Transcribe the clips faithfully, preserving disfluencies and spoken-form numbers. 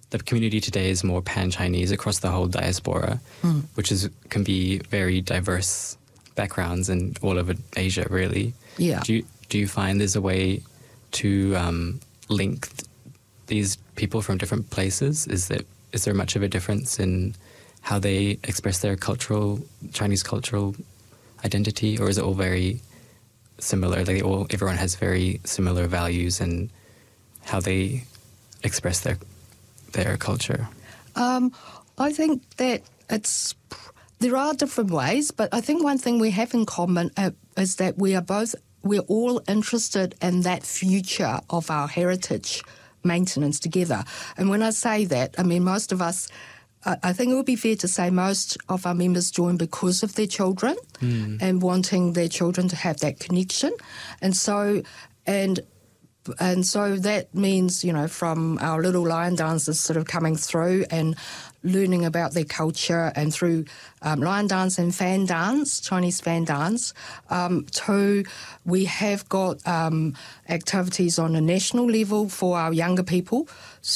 the community today is more pan-Chinese across the whole diaspora, Mm. which is can be very diverse backgrounds and all over Asia, really. Yeah. Do you, do you find there's a way to um, link th- these people from different places? Is there, is there much of a difference in how they express their cultural, Chinese cultural identity, or is it all very similar? Like all, everyone has very similar values and how they express their their culture? Um, I think that it's there are different ways, but I think one thing we have in common uh, is that we are both we're all interested in that future of our heritage maintenance together. And when I say that, I mean most of us. I think it would be fair to say most of our members join because of their children Mm. and wanting their children to have that connection. And so, and and so that means, you know, from our little lion dancers sort of coming through and learning about their culture and through um, lion dance and fan dance, Chinese fan dance, um, to we have got um, activities on a national level for our younger people.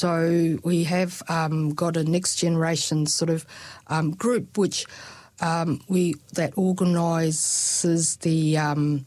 So we have um, got a next generation sort of um, group which um, we that organises the um,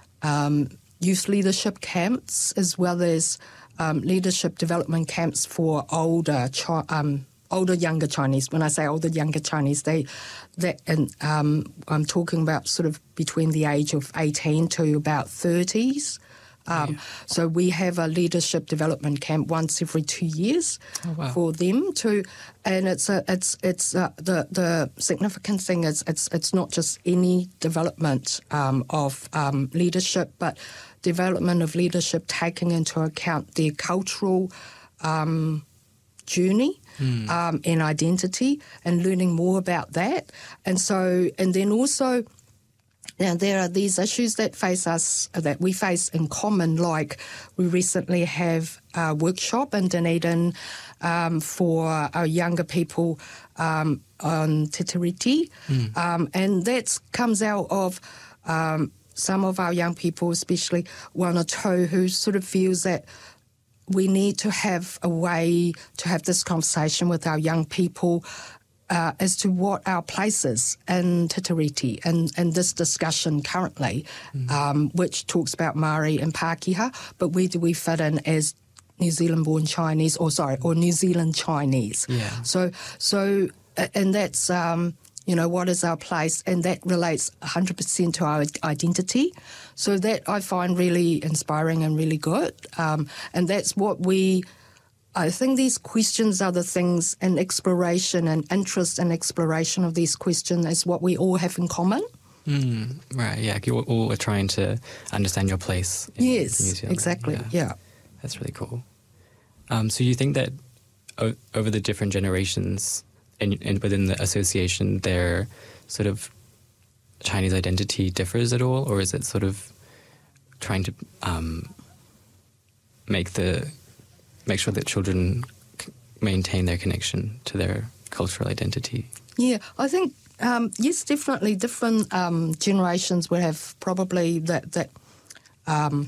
um, youth leadership camps as well as um, leadership development camps for older chi- um, older younger Chinese. When I say older younger Chinese, they that and um, I'm talking about sort of between the age of eighteen to about thirties. Um, Yeah. So we have a leadership development camp once every two years Oh, wow. for them to, and it's a, it's it's uh, the the significant thing is it's it's not just any development um, of um, leadership, but development of leadership taking into account their cultural um, journey. Mm. Um, and identity, and learning more about that, and so and then also. Now, there are these issues that face us, that we face in common, like we recently have a workshop in Dunedin um, for our younger people um, on Te Tiriti, Mm. um, and that comes out of um, some of our young people, especially one or two, who sort of feels that we need to have a way to have this conversation with our young people uh, as to what our place is in Te Tiriti and, and this discussion currently, mm. um, which talks about Māori and Pākehā, but where do we fit in as New Zealand-born Chinese, or sorry, or New Zealand Chinese? Yeah. So, so, and that's, um, you know, what is our place? And that relates one hundred percent to our identity. So that I find really inspiring and really good. Um, and that's what we, I think these questions are the things, and exploration and interest and exploration of these questions is what we all have in common. Mm, right, yeah, you all are trying to understand your place in Yes, New Zealand. exactly, Yeah. yeah. That's really cool. Um, so you think that o- over the different generations and, and within the association, their sort of Chinese identity differs at all, or is it sort of trying to um, make the make sure that children c- maintain their connection to their cultural identity? Yeah, I think um, yes, definitely different um, generations will have probably that that um,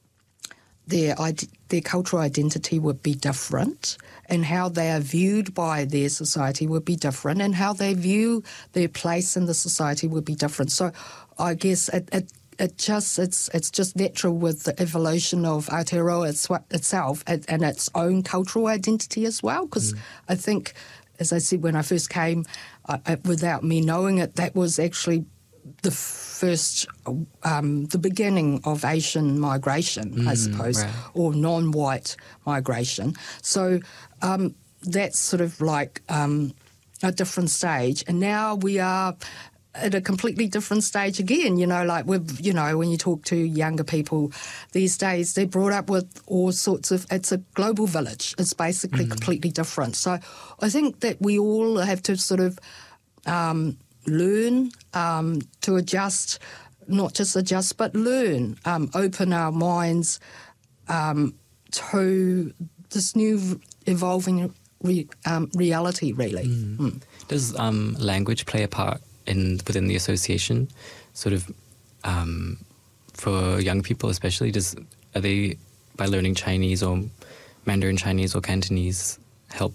their ide- their cultural identity would be different, and how they are viewed by their society would be different, and how they view their place in the society would be different. So, I guess it. it It just it's it's just natural with the evolution of Aotearoa it's, itself and, and its own cultural identity as well. Because mm. I think, as I said when I first came, I, I, without me knowing it, that was actually the first, um, the beginning of Asian migration, mm, I suppose, right. or non-white migration. So um, that's sort of like um, a different stage, and now we are at a completely different stage again, you know, like with, you know, when you talk to younger people these days, they're brought up with all sorts of, it's a global village. It's basically mm. completely different. So I think that we all have to sort of um, learn um, to adjust, not just adjust, but learn, um, open our minds um, to this new evolving re- um, reality, really. Mm. Mm. Does um, language play a part in within the association, sort of um, for young people especially? Does are they, by learning Chinese or Mandarin Chinese or Cantonese,